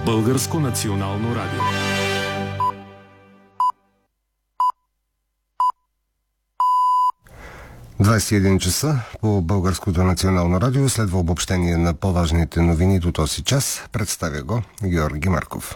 Българско национално радио. – 21 часа по Българското национално радио следва обобщение на по-важните новини до този час. Представя го Георги Марков.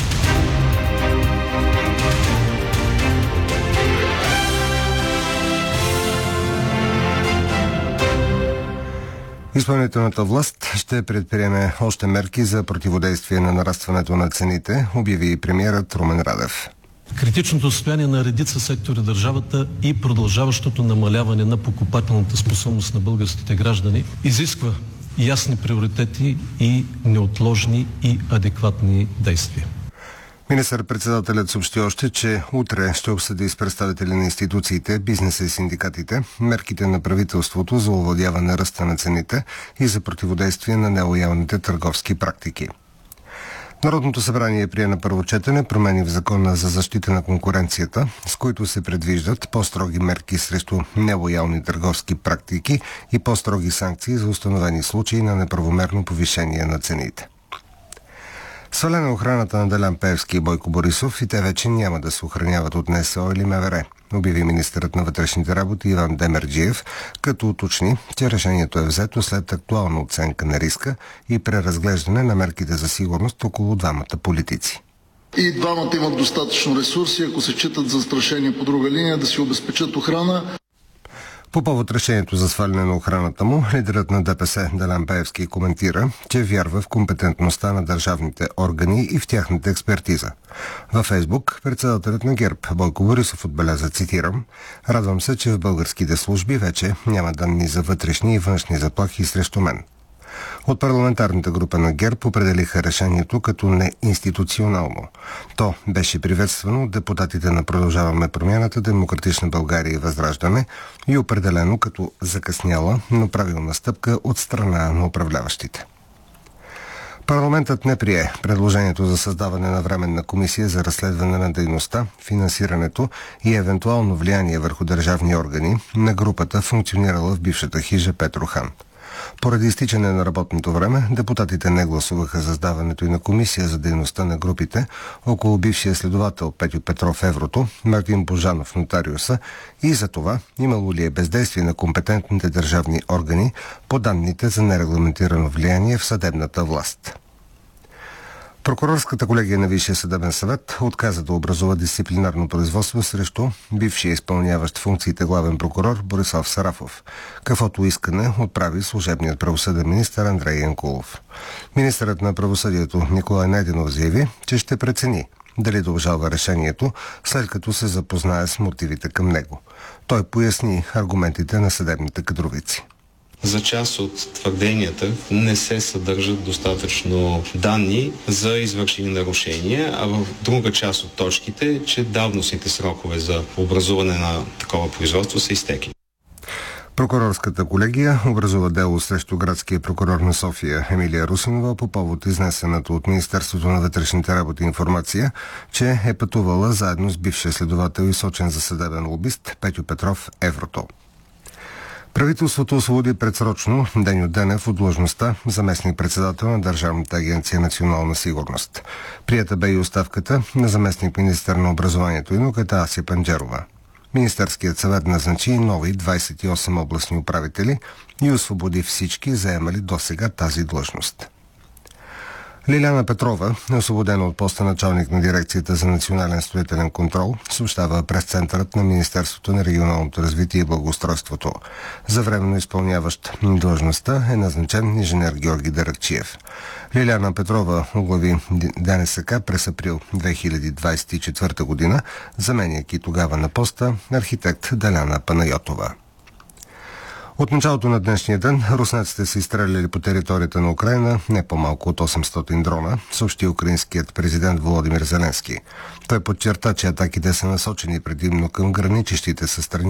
Изпълнителната власт ще предприеме още мерки за противодействие на нарастването на цените, обяви и премиерът Румен Радев. Критичното състояние на редица сектори държавата и продължаващото намаляване на покупателната способност на българските граждани изисква ясни приоритети и неотложни и адекватни действия. Министър-председателят съобщи още, че утре ще обсъди с представители на институциите, бизнеса и синдикатите мерките на правителството за овладяване ръста на цените и за противодействие на нелоялните търговски практики. Народното събрание прие на първо четене промени в Закона за защита на конкуренцията, с които се предвиждат по-строги мерки срещу нелоялни търговски практики и по-строги санкции за установени случаи на неправомерно повишение на цените. Свалена охраната на Делян Пеевски и Бойко Борисов и те вече няма да се охраняват от НСО или МВР, обяви министърът на вътрешните работи Иван Демерджиев, като уточни, че решението е взето след актуална оценка на риска и преразглеждане на мерките за сигурност около двамата политици. И двамата имат достатъчно ресурси, ако се считат застрашени по друга линия, да си обезпечат охрана. По повод решението за сваляне на охраната му, лидерът на ДПС Делян Пеевски коментира, че вярва в компетентността на държавните органи и в тяхната експертиза. Във Фейсбук председателят на ГЕРБ Бойко Борисов отбеляза, цитирам: „Радвам се, че в българските служби вече няма данни за вътрешни и външни заплахи срещу мен“. От парламентарната група на ГЕРБ определиха решението като неинституционално. То беше приветствано от депутатите на Продължаваме промяната, Демократична България и Възраждане и определено като закъсняла, но правилна стъпка от страна на управляващите. Парламентът не прие предложението за създаване на временна комисия за разследване на дейността, финансирането и евентуално влияние върху държавни органи на групата, функционирала в бившата хижа Петрохан. Поради изтичане на работното време, депутатите не гласуваха за създаването и на комисия за дейността на групите около бившия следовател Петю Петров Еврото, Мартин Божанов Нотариуса и за това имало ли е бездействие на компетентните държавни органи по данните за нерегламентирано влияние в съдебната власт. Прокурорската колегия на Висшия съдебен съвет отказа да образува дисциплинарно производство срещу бившия изпълняващ функциите главен прокурор Борислав Сарафов, каквото искане отправи служебният правосъден министър Андрей Янкулов. Министърът на правосъдието Николай Найденов заяви, че ще прецени дали да обжалва решението, след като се запознае с мотивите към него. Той поясни аргументите на съдебните кадровици. За част от твърденията не се съдържат достатъчно данни за извършени нарушения, а в друга част от точките, че давностните срокове за образуване на такова производство са изтекли. Прокурорската колегия образува дело срещу градския прокурор на София Емилия Русинова по повод изнесената от Министерството на вътрешните работи информация, че е пътувала заедно с бившия следовател и сочен за съдебен лобист Петю Петров Еврото. Правителството освободи предсрочно Деню Денев от длъжността заместник-председател на Държавната агенция национална сигурност. Прията бе и оставката на заместник-министър на образованието и науката Ася Панджерова. Министерският съвет назначи нови 28 областни управители и освободи всички, заемали досега тази длъжност. Лиляна Петрова е освободена от поста началник на дирекцията за национален строителен контрол, съобщава пресцентърът на Министерството на регионалното развитие и благоустройството. За временно изпълняващ длъжността е назначен инженер Георги Даракчиев. Лиляна Петрова оглави ДНСК през април 2024 година, заменяйки тогава на поста архитект Деляна Панайотова. От началото на днешния ден руснаците са изстреляли по територията на Украйна не по-малко от 800 дрона, съобщи украинският президент Володимир Зеленски. Той подчерта, че атаките са насочени предимно към граничещите със страни